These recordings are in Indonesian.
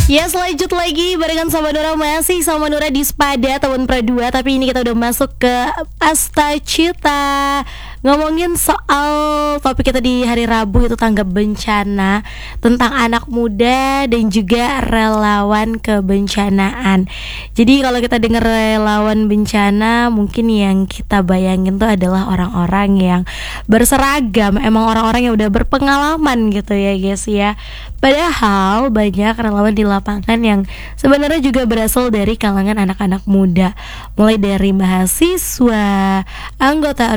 Yes, lanjut lagi barengan sama Nora, masih sama Nora di Spada tahun Pra2. Tapi ini kita udah masuk ke Astacita, ngomongin soal topik kita di hari Rabu, itu tanggap bencana, tentang anak muda dan juga relawan kebencanaan. Jadi kalau kita dengar relawan bencana, mungkin yang kita bayangin tuh adalah orang-orang yang berseragam, emang orang-orang yang udah berpengalaman gitu ya guys ya. Padahal banyak relawan di lapangan yang sebenarnya juga berasal dari kalangan anak-anak muda, mulai dari mahasiswa, anggota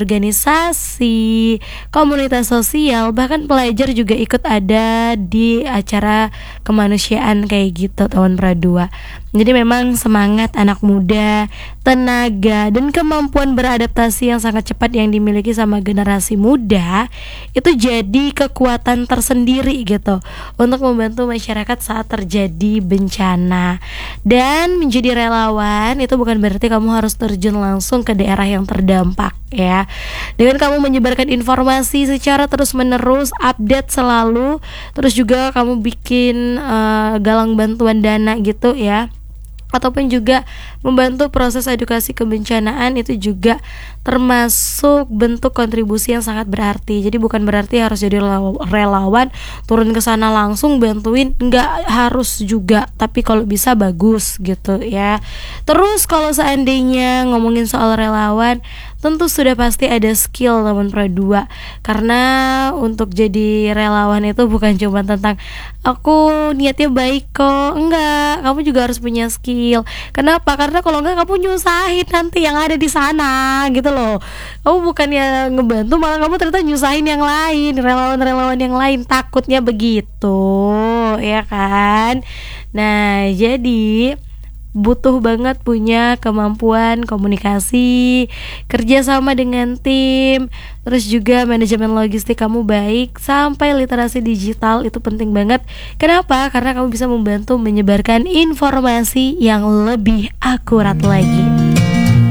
organisasi, komunitas sosial, bahkan pelajar juga ikut ada di acara kemanusiaan kayak gitu tahun Pra2. Jadi memang semangat anak muda, tenaga, dan kemampuan beradaptasi yang sangat cepat yang dimiliki sama generasi muda itu jadi kekuatan tersendiri gitu untuk membantu masyarakat saat terjadi bencana. Dan menjadi relawan itu bukan berarti kamu harus terjun langsung ke daerah yang terdampak ya. Dengan kamu menyebarkan informasi secara terus-menerus, update selalu, terus juga kamu bikin galang bantuan dana gitu ya, ataupun juga membantu proses edukasi kebencanaan, itu juga termasuk bentuk kontribusi yang sangat berarti. Jadi bukan berarti harus jadi relawan turun ke sana langsung bantuin, nggak harus juga, tapi kalau bisa bagus gitu ya. Terus kalau seandainya ngomongin soal relawan, tentu sudah pasti ada skill teman Pra2. Karena untuk jadi relawan itu bukan cuma tentang aku niatnya baik kok, enggak, kamu juga harus punya skill. Kenapa? Karena kalau enggak kamu nyusahin nanti yang ada di sana gitu loh. Kamu bukannya ngebantu, malah kamu ternyata nyusahin yang lain, relawan-relawan yang lain, takutnya begitu ya kan. Nah jadi butuh banget punya kemampuan komunikasi, kerjasama dengan tim, terus juga manajemen logistik kamu baik, sampai literasi digital itu penting banget. Kenapa? Karena kamu bisa membantu menyebarkan informasi yang lebih akurat lagi.